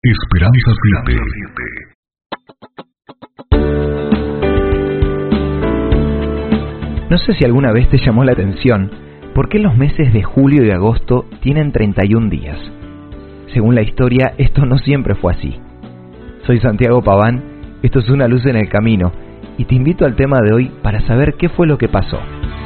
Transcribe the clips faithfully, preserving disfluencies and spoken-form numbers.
Esperanza siete. No sé si alguna vez te llamó la atención por qué los meses de julio y agosto tienen treinta y un días. Según la historia, esto no siempre fue así. Soy Santiago Paván, esto es Una Luz en el Camino, y te invito al tema de hoy para saber qué fue lo que pasó.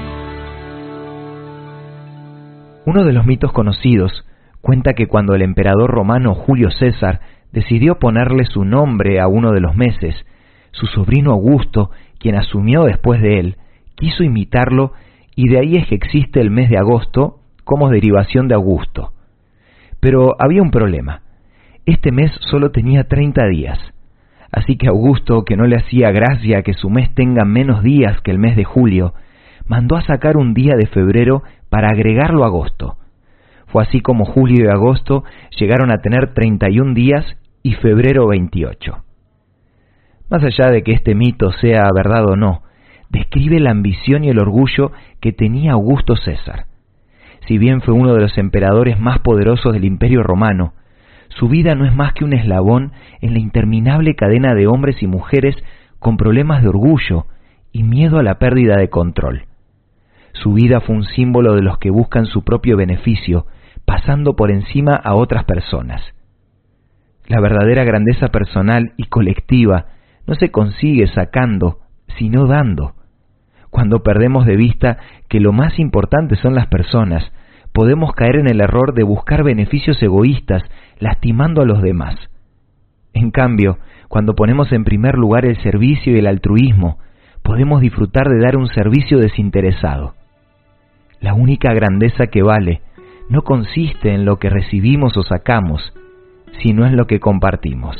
Uno de los mitos conocidos cuenta que cuando el emperador romano Julio César decidió ponerle su nombre a uno de los meses, su sobrino Augusto, quien asumió después de él, quiso imitarlo, y de ahí es que existe el mes de agosto como derivación de Augusto. Pero había un problema. Este mes solo tenía treinta días. Así que Augusto, que no le hacía gracia que su mes tenga menos días que el mes de julio, mandó a sacar un día de febrero para agregarlo a agosto. Fue así como julio y agosto llegaron a tener treinta y un días y febrero veintiocho. Más allá de que este mito sea verdad o no, describe la ambición y el orgullo que tenía Augusto César. Si bien fue uno de los emperadores más poderosos del Imperio Romano, su vida no es más que un eslabón en la interminable cadena de hombres y mujeres con problemas de orgullo y miedo a la pérdida de control. Su vida fue un símbolo de los que buscan su propio beneficio, pasando por encima a otras personas. La verdadera grandeza personal y colectiva no se consigue sacando, sino dando. Cuando perdemos de vista que lo más importante son las personas, podemos caer en el error de buscar beneficios egoístas, lastimando a los demás. En cambio, cuando ponemos en primer lugar el servicio y el altruismo, podemos disfrutar de dar un servicio desinteresado. La única grandeza que vale no consiste en lo que recibimos o sacamos, sino en lo que compartimos.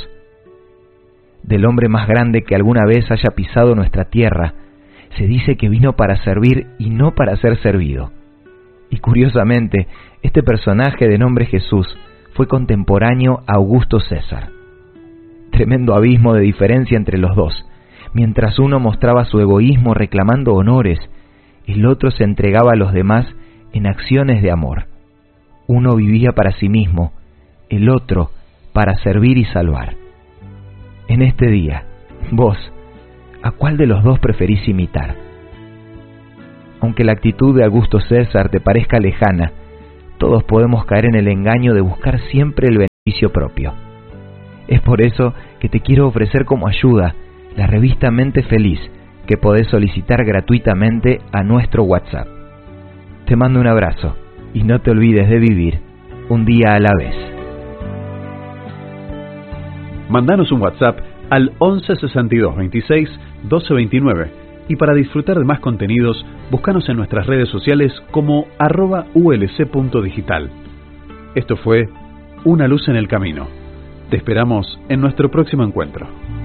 Del hombre más grande que alguna vez haya pisado nuestra tierra, se dice que vino para servir y no para ser servido. Y curiosamente, este personaje de nombre Jesús fue contemporáneo a Augusto César. Tremendo abismo de diferencia entre los dos. Mientras uno mostraba su egoísmo reclamando honores, el otro se entregaba a los demás en acciones de amor. Uno vivía para sí mismo, el otro para servir y salvar. En este día, vos, ¿a cuál de los dos preferís imitar? Aunque la actitud de Augusto César te parezca lejana, todos podemos caer en el engaño de buscar siempre el beneficio propio. Es por eso que te quiero ofrecer como ayuda la revista Mente Feliz, que podés solicitar gratuitamente a nuestro WhatsApp. Te mando un abrazo y no te olvides de vivir un día a la vez. Mandanos un WhatsApp al once sesenta y dos veintiséis doce veintinueve y para disfrutar de más contenidos, búscanos en nuestras redes sociales como arroba ulc.digital. Esto fue Una Luz en el Camino. Te esperamos en nuestro próximo encuentro.